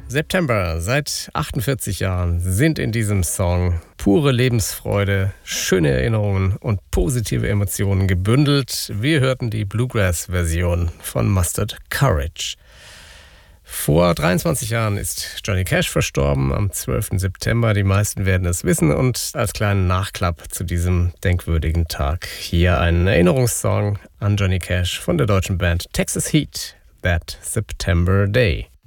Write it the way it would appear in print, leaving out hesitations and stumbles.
September, seit 48 Jahren sind in diesem Song pure Lebensfreude, schöne Erinnerungen und positive Emotionen gebündelt. Wir hörten die Bluegrass-Version von Mustard Courage. Vor 23 Jahren ist Johnny Cash verstorben, am 12. September. Die meisten werden es wissen. Und als kleinen Nachklapp zu diesem denkwürdigen Tag hier ein Erinnerungssong an Johnny Cash von der deutschen Band Texas Heat, That September Day.